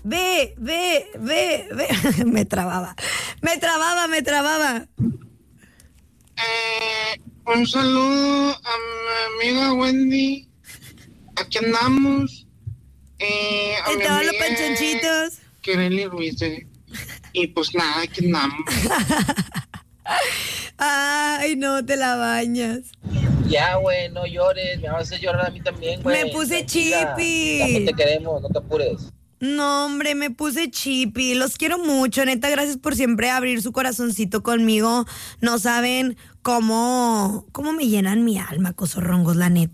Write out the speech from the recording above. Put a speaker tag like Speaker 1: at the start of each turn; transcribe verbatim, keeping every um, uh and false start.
Speaker 1: ve, ve, ve, ve. Me trababa, me trababa, me trababa.
Speaker 2: Eh, un saludo a mi amiga Wendy. Aquí andamos. Eh, a mi
Speaker 1: Estaban los
Speaker 2: amiga
Speaker 1: panchonchitos.
Speaker 2: Kireli Ruiz. eh. Y pues nada, aquí andamos.
Speaker 1: Ay, no te la bañas.
Speaker 3: Ya, güey, no llores, me vas a hacer llorar a mí también, güey.
Speaker 1: Me puse
Speaker 3: Tranquila.
Speaker 1: chipi.
Speaker 3: También te queremos, no te apures.
Speaker 1: No, hombre, me puse chipi. Los quiero mucho, neta. Gracias por siempre abrir su corazoncito conmigo. No saben cómo, cómo me llenan mi alma, cosorrongos, la neta.